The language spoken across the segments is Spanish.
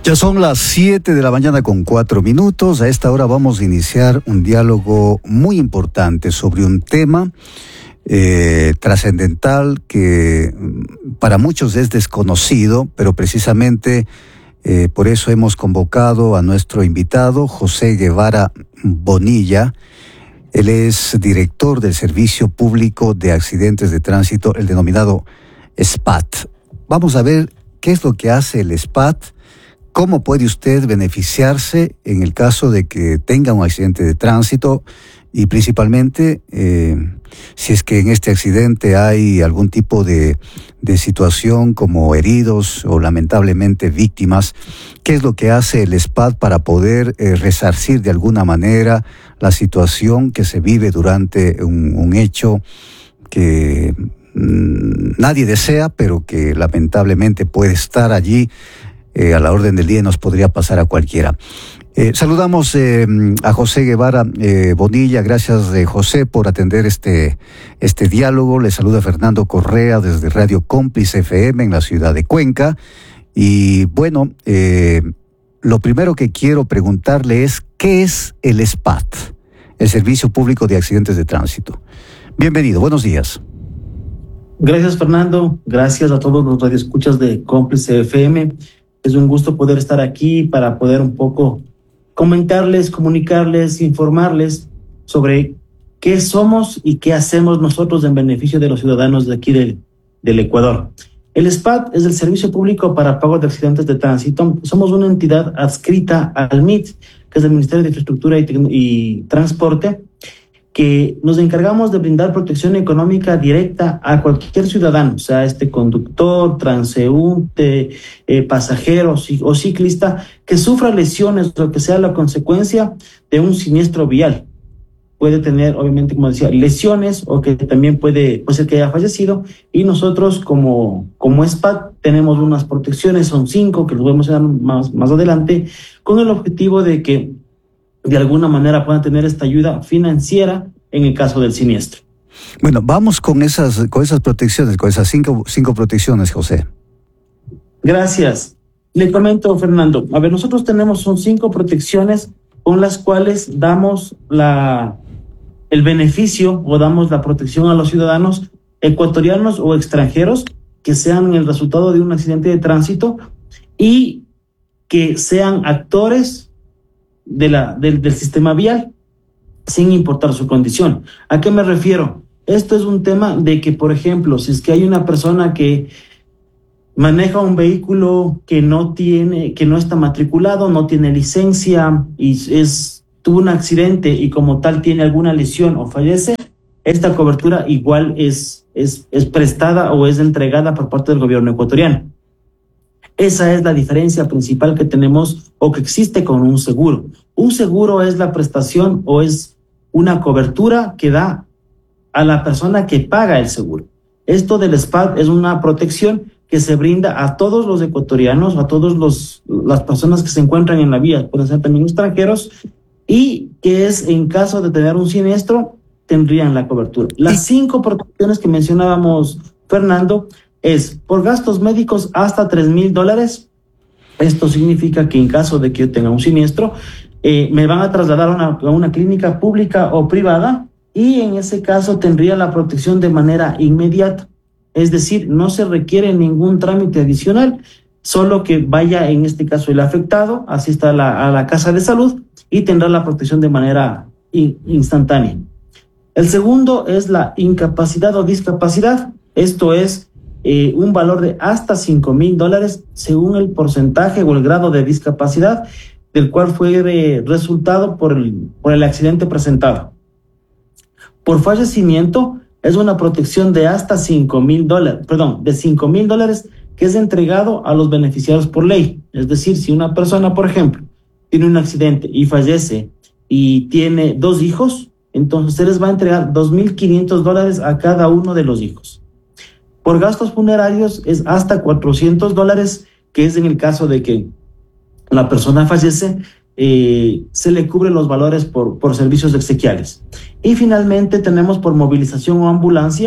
Ya son las 7 de la mañana con 4 minutos. A esta hora vamos a iniciar un diálogo muy importante sobre un tema trascendental que para muchos es desconocido, pero precisamente por eso hemos convocado a nuestro invitado, José Guevara Bonilla. Él es director del Servicio Público de Accidentes de Tránsito, el denominado SPAT. Vamos a ver qué es lo que hace el SPAT. ¿Cómo puede usted beneficiarse en el caso de que tenga un accidente de tránsito? Y principalmente, si es que en este accidente hay algún tipo de situación como heridos o lamentablemente víctimas, ¿qué es lo que hace el SPAT para poder resarcir de alguna manera la situación que se vive durante un hecho que nadie desea, pero que lamentablemente puede estar allí a la orden del día y nos podría pasar a cualquiera? Saludamos a José Guevara Bonilla. Gracias, José, por atender este diálogo. Le saluda Fernando Correa desde Radio Cómplice FM en la ciudad de Cuenca. Y bueno, lo primero que quiero preguntarle es, ¿qué es el SPAT, el Servicio Público de Accidentes de Tránsito? Bienvenido, buenos días. Gracias, Fernando. Gracias a todos los radioescuchas de Cómplice FM. Es un gusto poder estar aquí para poder un poco comentarles, comunicarles, informarles sobre qué somos y qué hacemos nosotros en beneficio de los ciudadanos de aquí del Ecuador. El SPAT es el Servicio Público para Pago de Accidentes de Tránsito. Somos una entidad adscrita al MIT, que es el Ministerio de Infraestructura y Transporte, que nos encargamos de brindar protección económica directa a cualquier ciudadano, sea conductor, transeúnte, pasajero o ciclista, que sufra lesiones o que sea la consecuencia de un siniestro vial. Puede tener, obviamente, como decía, lesiones o que también puede ser que haya fallecido. Y nosotros, como SPAT, tenemos unas protecciones, son 5, que los vamos a dar más adelante, con el objetivo de que de alguna manera puedan tener esta ayuda financiera en el caso del siniestro. Bueno, vamos con esas protecciones, con esas cinco protecciones, José. Gracias. Le comento, Fernando. A ver, nosotros son 5 protecciones con las cuales damos el beneficio o damos la protección a los ciudadanos ecuatorianos o extranjeros que sean el resultado de un accidente de tránsito y que sean actores del sistema vial, sin importar su condición. ¿A qué me refiero? Esto es un tema de que, por ejemplo, si es que hay una persona que maneja un vehículo que no está matriculado, no tiene licencia y tuvo un accidente y como tal tiene alguna lesión o fallece, esta cobertura igual es prestada o es entregada por parte del gobierno ecuatoriano. Esa es la diferencia principal que tenemos o que existe con un seguro. Un seguro es la prestación o es una cobertura que da a la persona que paga el seguro. Esto del SPAT es una protección que se brinda a todos los ecuatorianos, a todas las personas que se encuentran en la vía, pueden ser también extranjeros, y que es en caso de tener un siniestro, tendrían la cobertura. Las 5 protecciones que mencionábamos, Fernando, es por gastos médicos hasta $3,000. Esto significa que en caso de que yo tenga un siniestro, me van a trasladar a una clínica pública o privada y en ese caso tendría la protección de manera inmediata. Es decir, no se requiere ningún trámite adicional, solo que vaya en este caso el afectado, asista a la casa de salud y tendrá la protección de manera instantánea. El segundo es la incapacidad o discapacidad. Esto es un valor de hasta $5,000 según el porcentaje o el grado de discapacidad del cual fue resultado por el accidente presentado. Por fallecimiento es una protección de hasta $5,000 que es entregado a los beneficiarios por ley. Es decir, si una persona, por ejemplo, tiene un accidente y fallece y tiene 2 hijos, entonces se les va a entregar $2,500 a cada uno de los hijos. Por gastos funerarios es hasta $400, que es en el caso de que la persona fallece, se le cubren los valores por servicios exequiales. Y finalmente tenemos por movilización o ambulancia,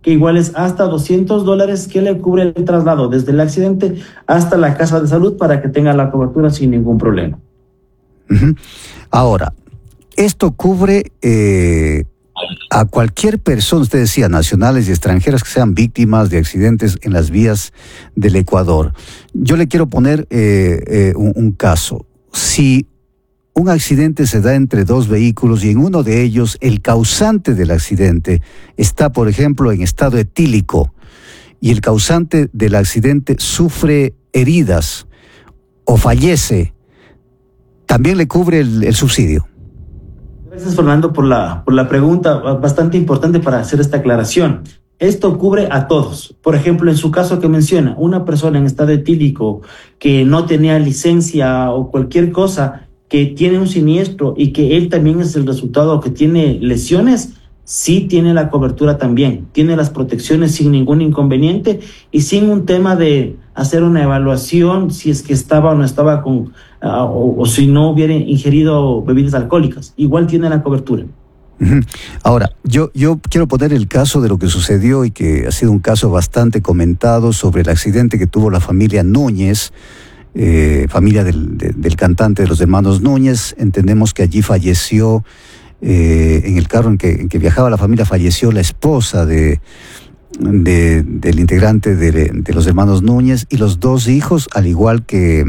que igual es hasta $200 que le cubre el traslado desde el accidente hasta la casa de salud para que tenga la cobertura sin ningún problema. Uh-huh. Ahora, esto cubre a cualquier persona, usted decía, nacionales y extranjeras que sean víctimas de accidentes en las vías del Ecuador. Yo le quiero poner un caso. Si un accidente se da entre dos vehículos y en uno de ellos el causante del accidente está, por ejemplo, en estado etílico y el causante del accidente sufre heridas o fallece, ¿también le cubre el subsidio? Gracias, Fernando, por la pregunta, bastante importante para hacer esta aclaración. Esto cubre a todos. Por ejemplo, en su caso que menciona, una persona en estado etílico que no tenía licencia o cualquier cosa, que tiene un siniestro y que él también es el resultado que tiene lesiones, sí tiene la cobertura también, tiene las protecciones sin ningún inconveniente y sin un tema de hacer una evaluación si es que estaba o no estaba con, o si no hubiera ingerido bebidas alcohólicas, igual tiene la cobertura. Ahora, yo quiero poner el caso de lo que sucedió y que ha sido un caso bastante comentado sobre el accidente que tuvo la familia Núñez, familia del cantante de los hermanos Núñez. Entendemos que allí falleció, en el carro en que viajaba la familia, falleció la esposa del integrante de los hermanos Núñez y los dos hijos, al igual que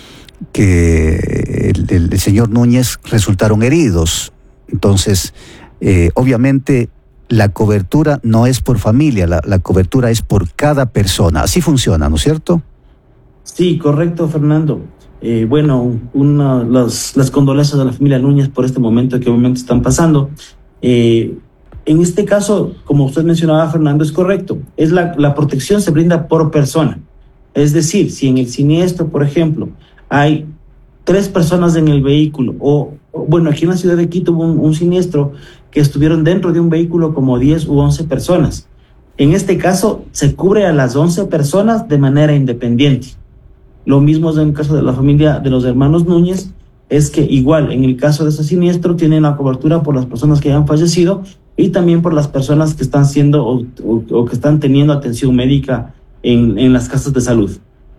el señor Núñez, resultaron heridos. Entonces, obviamente, la cobertura no es por familia, la cobertura es por cada persona. Así funciona, ¿no es cierto? Sí, correcto, Fernando. Bueno, las condolencias de la familia Núñez por este momento que obviamente están pasando. En este caso, como usted mencionaba, Fernando, es correcto. La protección se brinda por persona. Es decir, si en el siniestro, por ejemplo, hay 3 personas en el vehículo, o bueno, aquí en la ciudad de Quito hubo un siniestro que estuvieron dentro de un vehículo como 10 u 11 personas. En este caso, se cubre a las 11 personas de manera independiente. Lo mismo es en el caso de la familia de los hermanos Núñez, es que igual en el caso de ese siniestro tienen la cobertura por las personas que hayan fallecido y también por las personas que están siendo o que están teniendo atención médica en las casas de salud.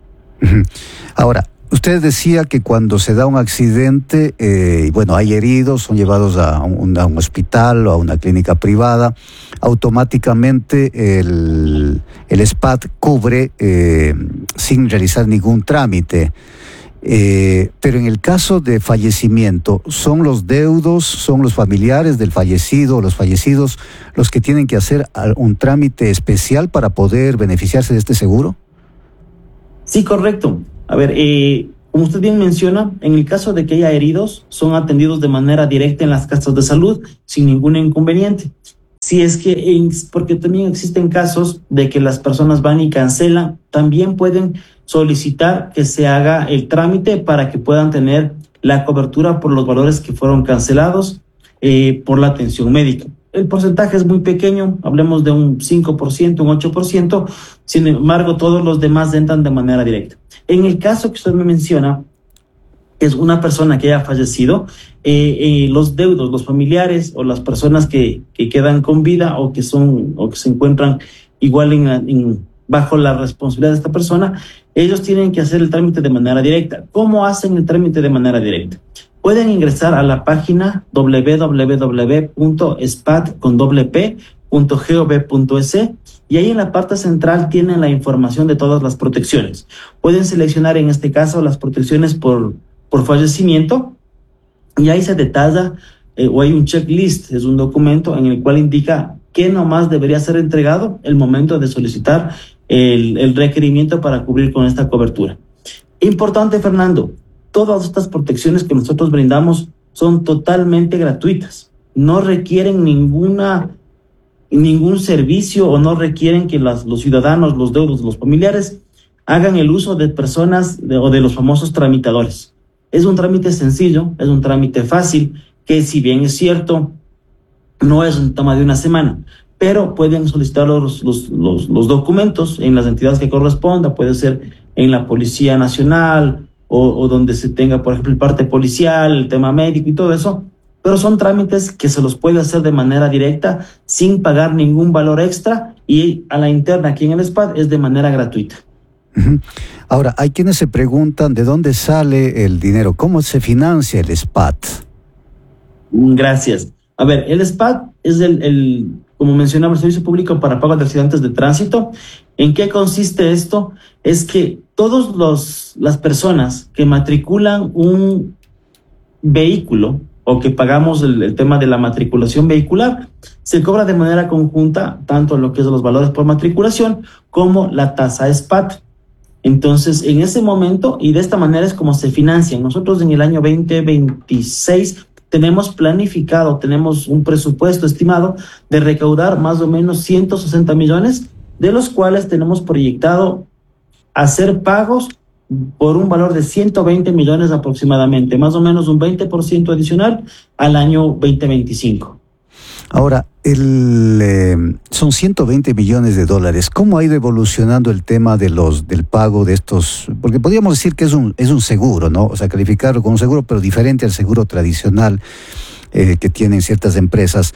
Ahora, usted decía que cuando se da un accidente, bueno, hay heridos, son llevados a un hospital o a una clínica privada, automáticamente el SPAT cubre sin realizar ningún trámite. Pero en el caso de fallecimiento, ¿son los deudos, son los familiares del fallecido, los fallecidos, los que tienen que hacer un trámite especial para poder beneficiarse de este seguro? Sí, correcto. A ver, como usted bien menciona, en el caso de que haya heridos, son atendidos de manera directa en las casas de salud sin ningún inconveniente. Si es que, porque también existen casos de que las personas van y cancelan, también pueden solicitar que se haga el trámite para que puedan tener la cobertura por los valores que fueron cancelados por la atención médica. El porcentaje es muy pequeño, hablemos de un 5%, un 8%, sin embargo, todos los demás entran de manera directa. En el caso que usted me menciona, es una persona que haya fallecido, los deudos, los familiares o las personas que quedan con vida o que se encuentran igual bajo la responsabilidad de esta persona, ellos tienen que hacer el trámite de manera directa. ¿Cómo hacen el trámite de manera directa? Pueden ingresar a la página www.spat.gov.es y ahí en la parte central tienen la información de todas las protecciones. Pueden seleccionar en este caso las protecciones por fallecimiento y ahí se detalla o hay un checklist, es un documento en el cual indica qué nomás debería ser entregado el momento de solicitar el requerimiento para cubrir con esta cobertura. Importante, Fernando, todas estas protecciones que nosotros brindamos son totalmente gratuitas, no requieren ningún servicio o no requieren que los ciudadanos, los deudos, los familiares hagan el uso de personas o de los famosos tramitadores. Es un trámite sencillo, es un trámite fácil, que si bien es cierto, no es un tema de una semana, pero pueden solicitar los documentos en las entidades que corresponda, puede ser en la Policía Nacional o donde se tenga, por ejemplo, el parte policial, el tema médico y todo eso, pero son trámites que se los puede hacer de manera directa sin pagar ningún valor extra, y a la interna aquí en el SPAT es de manera gratuita. Ujú. Ahora, hay quienes se preguntan de dónde sale el dinero, cómo se financia el SPAT. Gracias. A ver, el SPAT es como mencionaba, el Servicio Público para Pago de Accidentes de Tránsito. ¿En qué consiste esto? Es que todas las personas que matriculan un vehículo o que pagamos el tema de la matriculación vehicular, se cobra de manera conjunta tanto lo que es los valores por matriculación como la tasa SPAT. Entonces, en ese momento, y de esta manera es como se financian. Nosotros en el año 2026 tenemos planificado, tenemos un presupuesto estimado de recaudar más o menos 160 millones, de los cuales tenemos proyectado hacer pagos por un valor de 120 millones aproximadamente, más o menos un 20% adicional al año 2025. Ahora, son 120 millones de dólares. ¿Cómo ha ido evolucionando el tema del pago de estos? Porque podríamos decir que es un seguro, ¿no? O sea, calificarlo como un seguro, pero diferente al seguro tradicional que tienen ciertas empresas.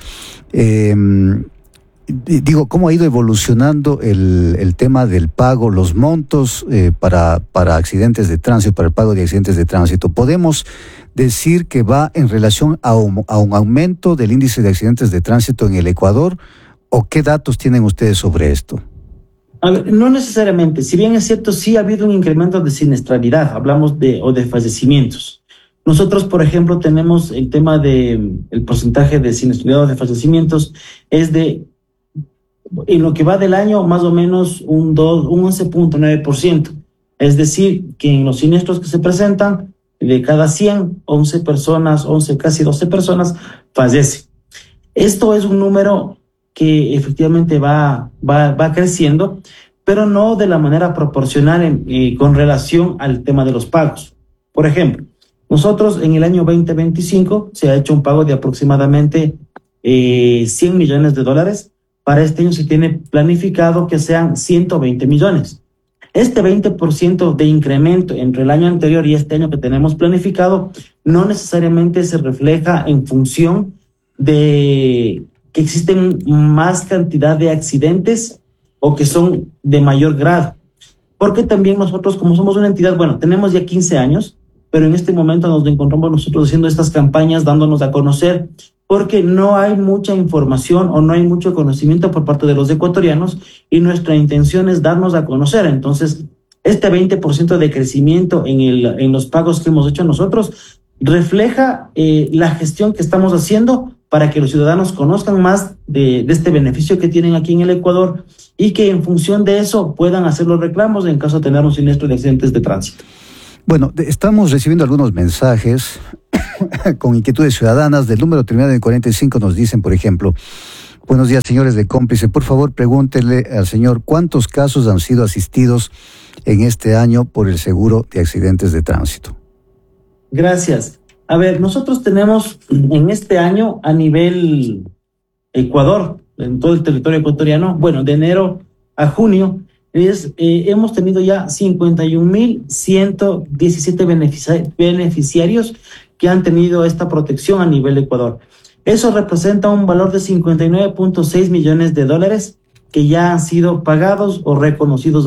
Digo, ¿cómo ha ido evolucionando el tema del pago, los montos para accidentes de tránsito, para el pago de accidentes de tránsito? ¿Podemos decir que va en relación a un aumento del índice de accidentes de tránsito en el Ecuador? ¿O qué datos tienen ustedes sobre esto? A ver, no necesariamente. Si bien es cierto, sí ha habido un incremento de siniestralidad, hablamos de fallecimientos. Nosotros, por ejemplo, tenemos el tema el porcentaje de siniestralidad o de fallecimientos es en lo que va del año, más o menos un 11.9%. Es decir, que en los siniestros que se presentan, de cada 100, 11 personas, casi 12 personas fallecen. Esto es un número que efectivamente va creciendo, pero no de la manera proporcional con relación al tema de los pagos. Por ejemplo, nosotros en el año 2025 se ha hecho un pago de aproximadamente 100 millones de dólares. Para este año se tiene planificado que sean 120 millones. Este 20% de incremento entre el año anterior y este año que tenemos planificado no necesariamente se refleja en función de que existen más cantidad de accidentes o que son de mayor grado. Porque también nosotros, como somos una entidad, bueno, tenemos ya 15 años, pero en este momento nos encontramos nosotros haciendo estas campañas, dándonos a conocer, porque no hay mucha información o no hay mucho conocimiento por parte de los ecuatorianos, y nuestra intención es darnos a conocer. Entonces, este 20% de crecimiento en los pagos que hemos hecho nosotros refleja la gestión que estamos haciendo para que los ciudadanos conozcan más de este beneficio que tienen aquí en el Ecuador, y que en función de eso puedan hacer los reclamos en caso de tener un siniestro de accidentes de tránsito. Bueno, estamos recibiendo algunos mensajes con inquietudes ciudadanas. Del número terminado en 45 nos dicen, por ejemplo: buenos días, señores de Cómplice, por favor pregúntele al señor cuántos casos han sido asistidos en este año por el seguro de accidentes de tránsito. Gracias. A ver, nosotros tenemos en este año a nivel Ecuador, en todo el territorio ecuatoriano, bueno, de enero a junio, hemos tenido ya 51.117 beneficiarios que han tenido esta protección a nivel Ecuador. Eso representa un valor de 59.6 millones de dólares que ya han sido pagados o reconocidos